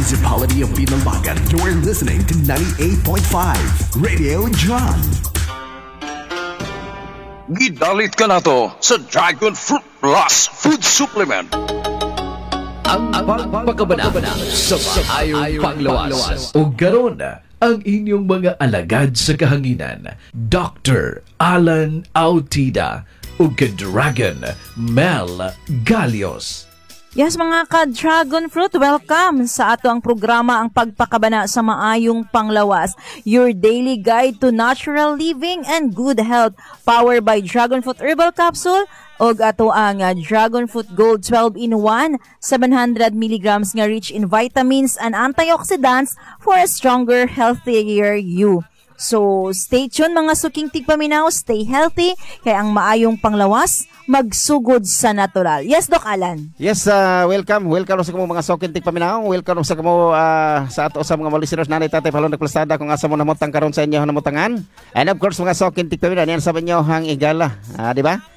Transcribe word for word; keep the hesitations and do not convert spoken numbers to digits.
Municipality of Binalbagan. You're listening to ninety-eight point five Radio John. Gidalit ka na to sa Dragon Fruit Plus Food Supplement. Ang pagpakabana sa maayong panglawas. O garon ang inyong mga alagad sa kahanginan, Doctor Alan Autida o ka-Dragon Mel Galios. Yes, mga ka-Dragon Fruit, welcome sa ato ang programa ang pagpakabana sa maayong panglawas. Your daily guide to natural living and good health. Powered by Dragon Fruit Herbal Capsule o ato ang uh, Dragon Fruit Gold twelve in one, seven hundred milligrams nga rich in vitamins and antioxidants for a stronger, healthier you. So, stay tuned mga suking tigpaminaw, stay healthy, kaya ang maayong panglawas, magsugod sa natural. Yes, Doc Alan? Yes, uh, welcome. Welcome sa mga suking tigpaminaw. Welcome sa kamo uh, sa ato sa mga listeners na natatay palong nagplastada kung asa mo namutang karon sa inyo namutangan. And of course, mga suking tigpaminaw, yan sabi nyo hang igala. Uh, di ba?